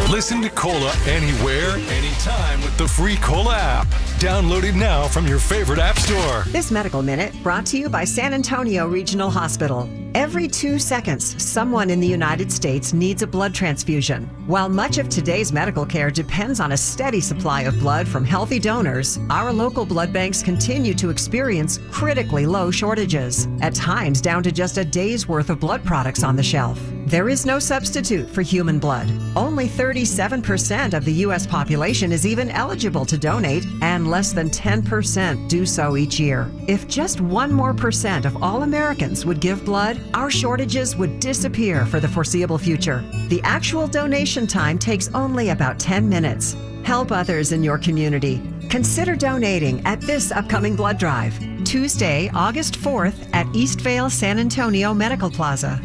Listen to Cola anywhere, anytime with the free Cola app. Download it now from your favorite app store. This Medical Minute brought to you by San Antonio Regional Hospital. Every 2 seconds, someone in the United States needs a blood transfusion. While much of today's medical care depends on a steady supply of blood from healthy donors, our local blood banks continue to experience critically low shortages, at times down to just a day's worth of blood products on the shelf. There is no substitute for human blood. Only 37% of the U.S. population is even eligible to donate, and less than 10% do so each year. If just 1% more of all Americans would give blood, our shortages would disappear for the foreseeable future. The actual donation time takes only about 10 minutes. Help others in your community. Consider donating at this upcoming blood drive. Tuesday, August 4th at Eastvale San Antonio Medical Plaza,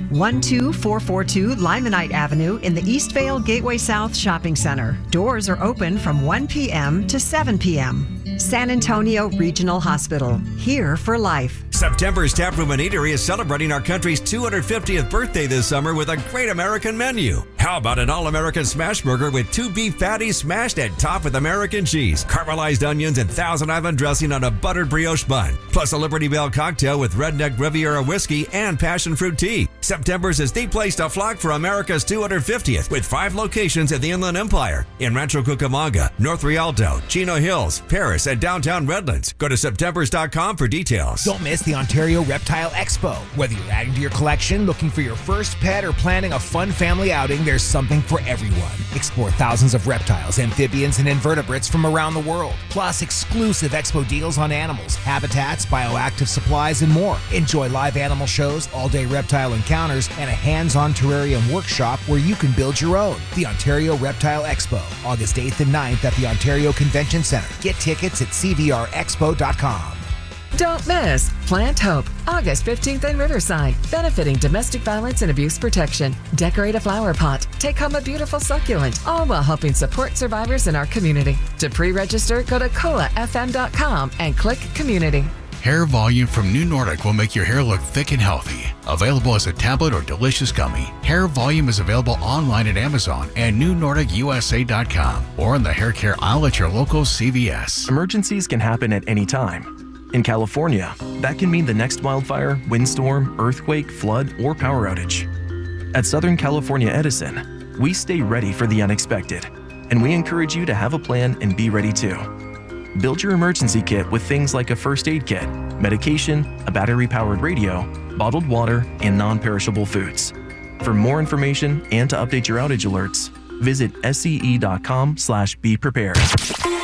12442 Limonite Avenue in the Eastvale Gateway South Shopping Center. Doors are open from 1 p.m. to 7 p.m. San Antonio Regional Hospital, here for life. September's Taproom and Eatery is celebrating our country's 250th birthday this summer with a great American menu. How about an all-American smash burger with 2 beef patties smashed and topped with American cheese, caramelized onions, and Thousand Island dressing on a buttered brioche bun, plus a Liberty Bell cocktail with Redneck Riviera whiskey and passion fruit tea. September's is the place to flock for America's 250th with 5 locations at the Inland Empire in Rancho Cucamonga, North Rialto, Chino Hills, Paris, and downtown Redlands. Go to septembers.com for details. Don't miss the Ontario Reptile Expo. Whether you're adding to your collection, looking for your first pet, or planning a fun family outing, there's something for everyone. Explore thousands of reptiles, amphibians, and invertebrates from around the world, plus exclusive expo deals on animals, habitats, bioactive supplies, and more. Enjoy live animal shows, all-day reptile encounters, and a hands-on terrarium workshop where you can build your own. The Ontario Reptile Expo, August 8th and 9th at the Ontario Convention Centre. Get tickets at cvrexpo.com. Don't miss Plant Hope, August 15th in Riverside, benefiting domestic violence and abuse protection. Decorate a flower pot, take home a beautiful succulent, all while helping support survivors in our community. To pre-register, go to colafm.com and click Community. Hair Volume from New Nordic will make your hair look thick and healthy. Available as a tablet or delicious gummy, Hair Volume is available online at Amazon and NewNordicUSA.com or in the hair care aisle at your local CVS. Emergencies can happen at any time. In California, that can mean the next wildfire, windstorm, earthquake, flood, or power outage. At Southern California Edison, we stay ready for the unexpected, and we encourage you to have a plan and be ready too. Build your emergency kit with things like a first aid kit, medication, a battery-powered radio, bottled water, and non-perishable foods. For more information and to update your outage alerts, visit SCE.com/beprepared.